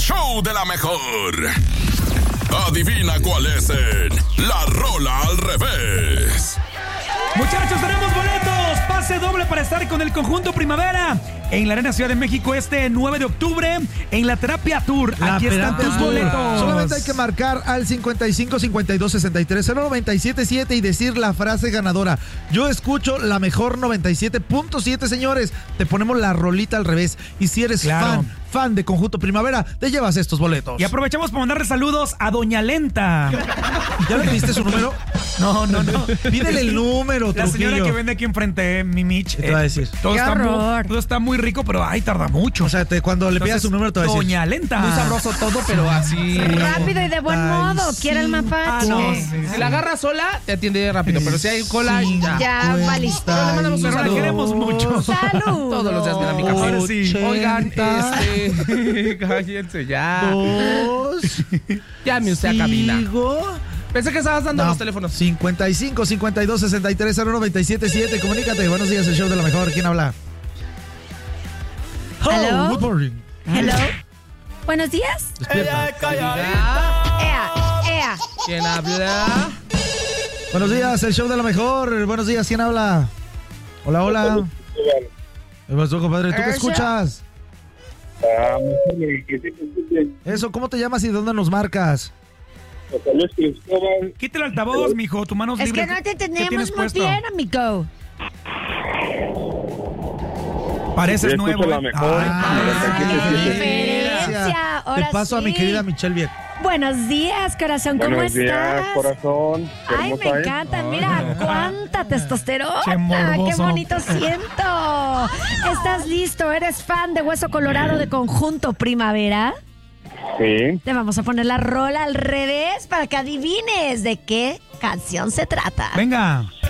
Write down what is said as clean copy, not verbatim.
show de la mejor. Adivina cuál es la rola al revés. Muchachos, tenemos boletos. Pase doble para estar con el conjunto Primavera en la Arena Ciudad de México este 9 de octubre en la Terapia Tour. Aquí están tus boletos. Solamente hay que marcar al 55 52 63 0977 y decir la frase ganadora. Yo escucho la mejor 97.7, señores. Te ponemos la rolita al revés. Y si eres fan de Conjunto Primavera, te llevas estos boletos. Y aprovechamos para mandarle saludos a Doña Lenta. ¿Ya le diste su número? No. Pídele el número, La Trujillo. señora que vende aquí enfrente, mi Mitch. ¿Qué te va a decir? Todo está muy rico, pero tarda mucho. O sea, cuando le pidas su número te va a decir. Doña Lenta. Muy sabroso todo, pero así. Rápido y de buen modo. Quiere el mapache. Si la agarras sola, te atiende rápido. Pero si hay cola, Ya valiste. Pero le mandamos un Pero la saludo. queremos mucho. ¡Salud! Todos los días viene a mi casa. Ahora sí. Oigan, cállense ya. 2. Llame usted a cabina. Sigo. Pensé que estabas dando los teléfonos. 55 52 63 0977. Comunícate. Buenos días, el show de la mejor. ¿Quién habla? Hello. Good morning. Hello. Buenos días. Despierta. Ea. ¿Quién habla? Buenos días, el show de la mejor. Buenos días, ¿quién habla? Hola. ¿Qué pasó, compadre? ¿Tú qué escuchas? Eso, ¿cómo te llamas y de dónde nos marcas? Quítale el altavoz, mijo. Tu mano es Es libre. que no te ¿Qué tienes tenemos muy puesto? bien, amigo. Pareces nuevo. La mejor. Diferencia. Ahora Te paso a mi sí. querida Michelle Viet. Buenos días, corazón. ¿Cómo Buenos días, estás? corazón. Ay, me Hermosa, encanta. Mira, cuánta testosterona. Qué morboso. Qué bonito siento. ¿Estás listo? ¿Eres fan de Hueso Colorado de Conjunto Primavera? Sí. Te vamos a poner la rola al revés para que adivines de qué canción se trata. Venga.